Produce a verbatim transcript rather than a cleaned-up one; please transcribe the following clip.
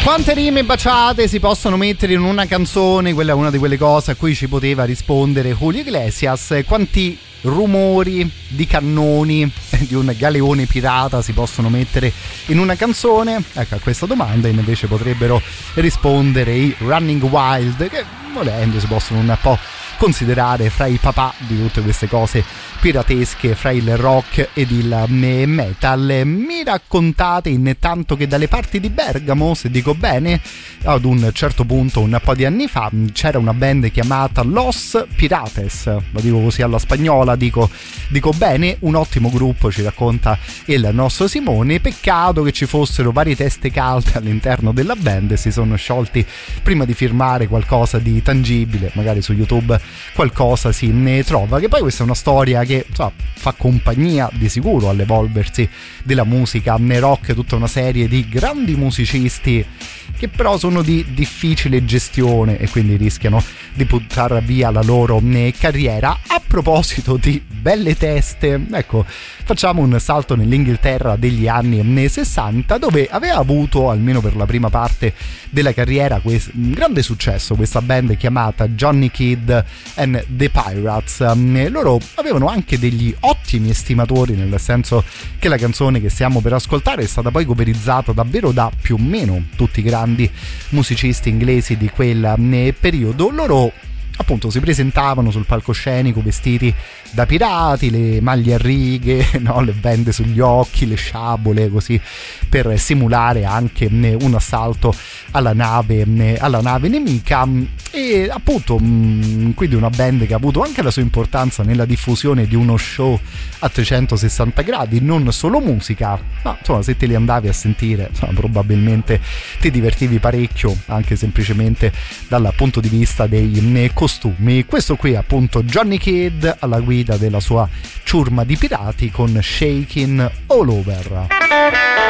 Quante rime baciate si possono mettere in una canzone? Quella è una di quelle cose a cui ci poteva rispondere Julio Iglesias. Quanti rumori di cannoni di un galeone pirata si possono mettere in una canzone? Ecco, a questa domanda invece potrebbero rispondere i Running Wild, che volendo si possono un po' considerare fra i papà di tutte queste cose piratesche, fra il rock ed il metal. Mi raccontate intanto che dalle parti di Bergamo, se dico bene, ad un certo punto, un po' di anni fa, c'era una band chiamata Los Pirates, lo dico così alla spagnola, dico, dico bene, un ottimo gruppo, ci racconta il nostro Simone. Peccato che ci fossero varie teste calde all'interno della band, si sono sciolti prima di firmare qualcosa di tangibile, magari su YouTube qualcosa si ne trova, che poi questa è una storia che so, fa compagnia di sicuro all'evolversi della musica rock, tutta una serie di grandi musicisti che però sono di difficile gestione e quindi rischiano di buttare via la loro carriera. A proposito di belle teste, ecco, facciamo un salto nell'Inghilterra degli anni sessanta, dove aveva avuto, almeno per la prima parte della carriera, un grande successo questa band chiamata Johnny Kidd and the Pirates. Loro avevano anche degli ottimi estimatori, nel senso che la canzone che stiamo per ascoltare è stata poi coverizzata davvero da più o meno tutti i grandi musicisti inglesi di quel periodo. Loro appunto si presentavano sul palcoscenico vestiti da pirati, le maglie a righe, no? Le bende sugli occhi, le sciabole, così per simulare anche un assalto alla nave, alla nave nemica. E appunto quindi una band che ha avuto anche la sua importanza nella diffusione di uno show a trecentosessanta gradi, non solo musica, ma insomma se te li andavi a sentire insomma, probabilmente ti divertivi parecchio, anche semplicemente dal punto di vista dei costumi. Questo qui è appunto Johnny Kidd alla guida della sua ciurma di pirati con Shaking All Over.